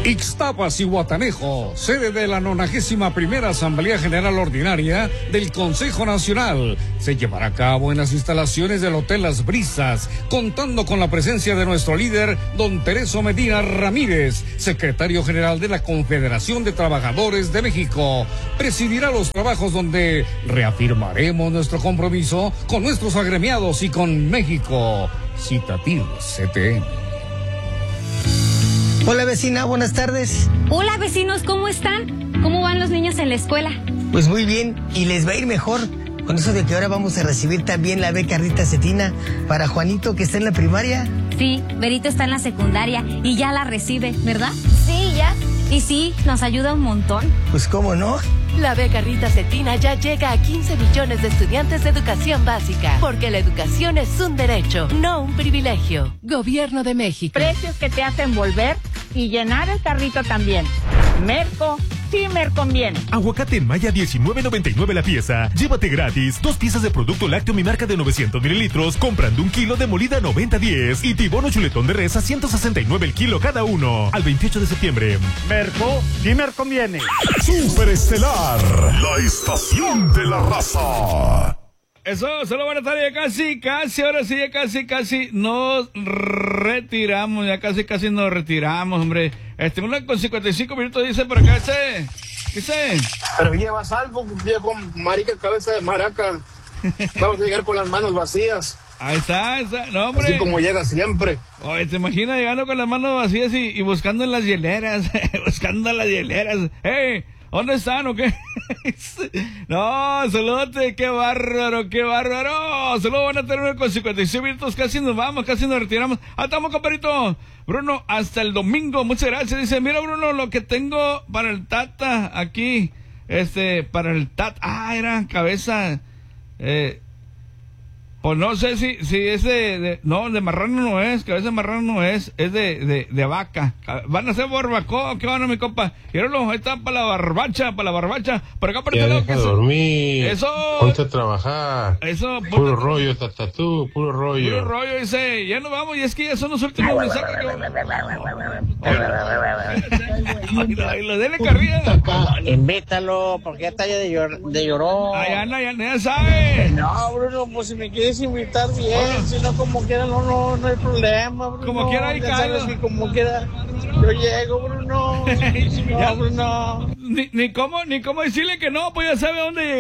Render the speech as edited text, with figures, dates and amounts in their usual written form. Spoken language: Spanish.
Ixtapas y Guatanejo, sede de la 91ª Asamblea General Ordinaria del Consejo Nacional, se llevará a cabo en las instalaciones del Hotel Las Brisas, contando con la presencia de nuestro líder, don Tereso Medina Ramírez, secretario general de la Confederación de Trabajadores de México. Presidirá los trabajos donde reafirmaremos nuestro compromiso con nuestros agremiados y con México. Citativ CTM. Hola vecina, buenas tardes. Hola vecinos, ¿cómo están? ¿Cómo van los niños en la escuela? Pues muy bien, y les va a ir mejor con eso de que ahora vamos a recibir también la beca Rita Cetina para Juanito, que está en la primaria. Sí, Berito está en la secundaria y ya la recibe, ¿verdad? Sí, ya. Y sí, nos ayuda un montón. Pues cómo no. La beca Rita Cetina ya llega a 15 millones de estudiantes de educación básica, porque la educación es un derecho, no un privilegio. Gobierno de México. Precios que te hacen volver y llenar el carrito también. Merco, sí me conviene. Aguacate en Maya 19.99 la pieza. Llévate gratis 2 piezas de producto lácteo mi marca de 900 mililitros comprando 1 kilo de molida 90-10 y tibono chuletón de res a 169 el kilo cada uno. Al 28 de septiembre. Merco, sí me conviene. Superestelar, la estación de la raza. Eso, solo buenas tardes, casi, ahora sí, ya casi nos retiramos, nos retiramos, hombre. Una con 55 minutos dice por acá, dice. Pero llevas algo, viejo marica, cabeza de maraca. Vamos a llegar con las manos vacías. Ahí está, no, hombre. Así como llega siempre. Oye, ¿te imaginas llegando con las manos vacías y buscando en las hieleras? Buscando en las hieleras. ¡Hey! ¿Dónde están o qué? No, saludote, qué bárbaro. Saludos, van a tener con 56 minutos, casi nos vamos, casi nos retiramos. Estamos, compadrito. Bruno, hasta el domingo, muchas gracias. Dice, mira, Bruno, lo que tengo para el Tata aquí, para el Tata, era cabeza, pues no sé si es de marrano no es, cabeza de marrano no es de vaca. Van a hacer barbacoa, ¿qué van a mi compa? Míralo, ahí está para la barbacha. Por acá por ya este deja dormir. Eso. Ponte a trabajar. Eso. Puro rollo, tatatú, puro rollo. Puro rollo, dice, ya nos vamos, y es que ya son los últimos mensajes que... Lo dele carrilla. Invítalo, porque ya está de llorón. Ya sabe. No, Bruno, pues si me quieres invitar bien, si no como quiera no hay problema, Bruno. Como quiera hay sabes que como quiera yo llego, Bruno. No, Bruno. Ni cómo decirle que no, pues ya sabe dónde llegar.